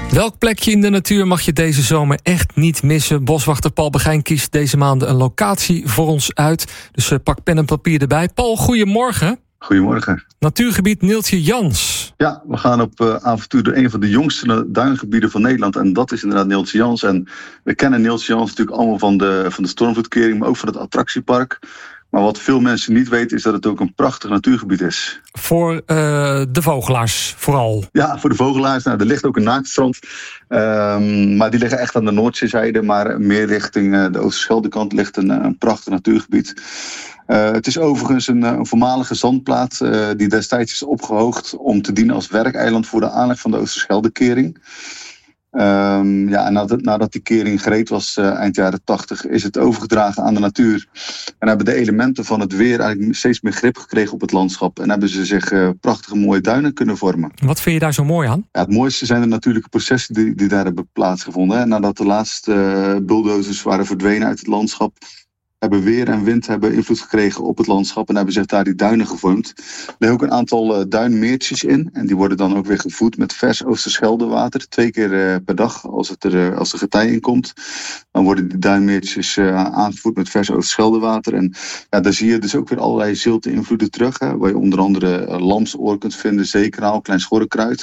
Welk plekje in de natuur mag je deze zomer echt niet missen? Boswachter Paul Begijn kiest deze maanden een locatie voor ons uit. Dus pak pen en papier erbij. Paul, goedemorgen. Goedemorgen. Natuurgebied Neeltje Jans. Ja, we gaan op avontuur door een van de jongste duingebieden van Nederland. En dat is inderdaad Neeltje Jans. En we kennen Neeltje Jans natuurlijk allemaal van de stormvloedkering, maar ook van het attractiepark. Maar wat veel mensen niet weten is dat het ook een prachtig natuurgebied is. Voor de vogelaars vooral. Ja, voor de vogelaars. Nou, er ligt ook een naaktstrand. Maar die liggen echt aan de Noordzeezijde. Maar meer richting de Oosterscheldekant ligt een prachtig natuurgebied. Het is overigens een voormalige zandplaat die destijds is opgehoogd om te dienen als werkeiland voor de aanleg van de Oosterscheldekering. En nadat die kering gereed was eind jaren 80 is het overgedragen aan de natuur. En hebben de elementen van het weer eigenlijk steeds meer grip gekregen op het landschap. En hebben ze zich prachtige mooie duinen kunnen vormen. Wat vind je daar zo mooi aan? Ja, het mooiste zijn de natuurlijke processen die daar hebben plaatsgevonden. Hè. Nadat de laatste bulldozers waren verdwenen uit het landschap, hebben weer en wind invloed gekregen op het landschap en hebben zich daar die duinen gevormd. Er liggen ook een aantal duinmeertjes in en die worden dan ook weer gevoed met vers Oosterscheldewater. 2 keer per dag als er getij in komt. Dan worden die duinmeertjes aangevoed met vers Oosterscheldewater. En ja, daar zie je dus ook weer allerlei zilte invloeden terug. Hè, waar je onder andere lamsoor kunt vinden, zeekraal, klein schorrekruid.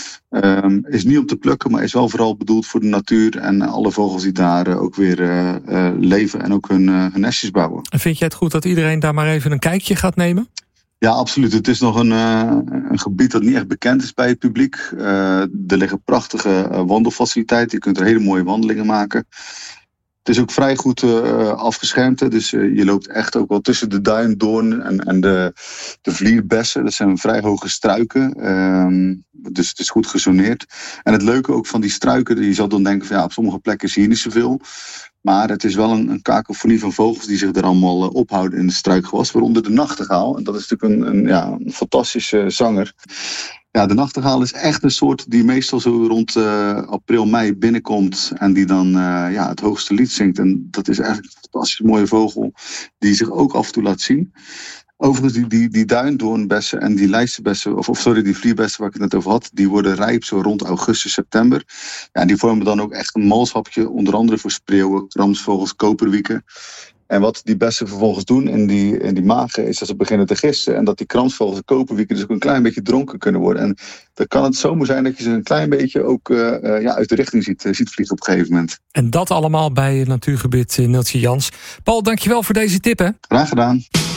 Is niet om te plukken, maar is wel vooral bedoeld voor de natuur en alle vogels die daar ook weer leven en ook hun nestjes bouwen. En vind jij het goed dat iedereen daar maar even een kijkje gaat nemen? Ja, absoluut. Het is nog een gebied dat niet echt bekend is bij het publiek. Er liggen prachtige wandelfaciliteiten. Je kunt er hele mooie wandelingen maken. Het is ook vrij goed afgeschermd. Dus je loopt echt ook wel tussen de duindoorn en de vlierbessen. Dat zijn vrij hoge struiken. Dus het is goed gezoneerd. En het leuke ook van die struiken, je zal dan denken van ja, op sommige plekken zie je niet zoveel. Maar het is wel een kakofonie van vogels die zich er allemaal ophouden in het struikgewas. Waaronder de nachtegaal. En dat is natuurlijk een fantastische zanger. Ja, de nachtegaal is echt een soort die meestal zo rond april, mei binnenkomt. En die dan het hoogste lied zingt. En dat is eigenlijk een fantastisch mooie vogel die zich ook af en toe laat zien. Overigens, die duindoornbessen en die lijsterbessen, die vlierbessen waar ik het net over had, die worden rijp zo rond augustus, september. Ja, en die vormen dan ook echt een malschapje, onder andere voor spreeuwen, kramsvogels, koperwieken. En wat die bessen vervolgens doen in die magen is dat ze beginnen te gisten. En dat die kramsvogels en koperwieken dus ook een klein beetje dronken kunnen worden. En dan kan het zomaar zijn dat je ze een klein beetje ook uit de richting ziet vliegen op een gegeven moment. En dat allemaal bij het natuurgebied Neeltje Jans. Paul, dankjewel voor deze tip, hè? Graag gedaan.